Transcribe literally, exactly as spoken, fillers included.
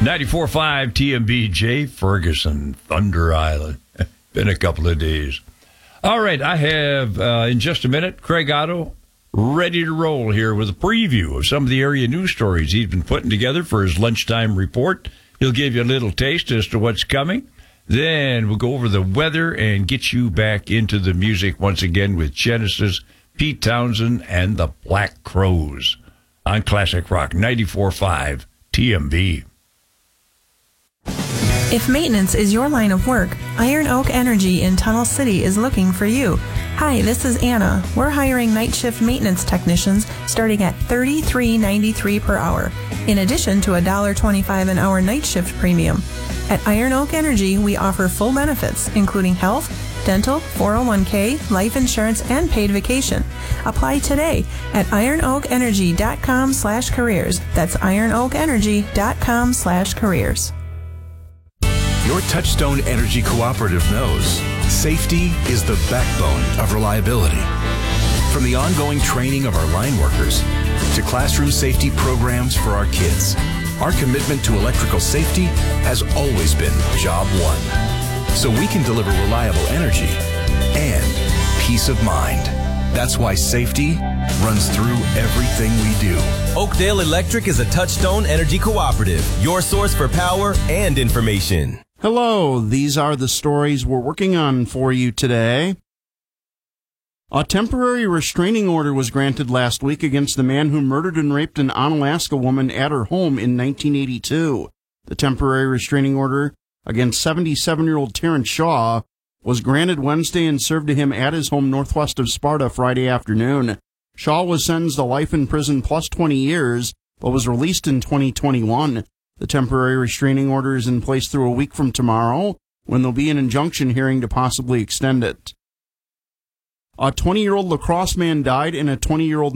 ninety-four point five T M B, Jay Ferguson, Thunder Island. Been a couple of days. All right, I have, uh, in just a minute, Craig Otto ready to roll here with a preview of some of the area news stories he's been putting together for his lunchtime report. He'll give you a little taste as to what's coming. Then we'll go over the weather and get you back into the music once again with Genesis, Pete Townsend, and the Black Crowes on Classic Rock ninety-four point five T M B. If maintenance is your line of work, Iron Oak Energy in Tunnel City is looking for you. Hi, this is Anna. We're hiring night shift maintenance technicians starting at thirty-three ninety-three per hour, in addition to a one dollar twenty-five an hour night shift premium. At Iron Oak Energy, we offer full benefits, including health, dental, four oh one k, life insurance, and paid vacation. Apply today at ironoakenergy.com slash careers. That's ironoakenergy.com slash careers. Your Touchstone Energy Cooperative knows safety is the backbone of reliability. From the ongoing training of our line workers to classroom safety programs for our kids, our commitment to electrical safety has always been job one. So we can deliver reliable energy and peace of mind. That's why safety runs through everything we do. Oakdale Electric is a Touchstone Energy Cooperative, your source for power and information. Hello, these are the stories we're working on for you today. A temporary restraining order was granted last week against the man who murdered and raped an Onalaska woman at her home in nineteen eighty-two. The temporary restraining order against seventy-seven-year-old Terrence Shaw was granted Wednesday and served to him at his home northwest of Sparta Friday afternoon. Shaw was sentenced to life in prison plus twenty years, but was released in twenty twenty-one. The temporary restraining order is in place through a week from tomorrow, when there'll be an injunction hearing to possibly extend it. A twenty-year-old lacrosse man died and a twenty-year-old